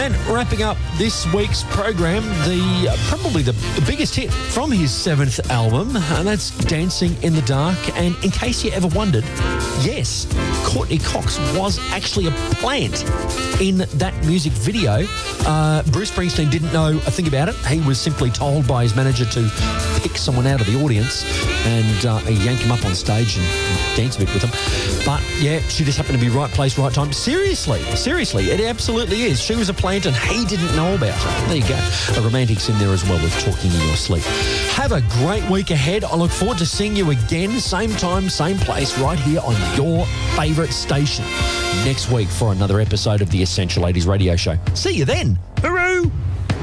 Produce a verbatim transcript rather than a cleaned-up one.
And wrapping up this week's program, the uh, probably the, the biggest hit from his seventh album, and that's Dancing in the Dark. And in case you ever wondered, yes, Courtney Cox was actually a plant in that music video. Uh, Bruce Springsteen didn't know a thing about it. He was simply told by his manager to pick someone out of the audience and uh, yank him up on stage and dance a bit with him. But yeah, she just happened to be right place, right time. Seriously, seriously, it absolutely is. She was a plant and he didn't know about her. There you go. A romantic's in there as well with Talking in Your Sleep. Have a great week ahead. I look forward to seeing you again, same time, same place, right here on your favourite station next week for another episode of the Essential Ladies Radio Show. See you then. Hooray!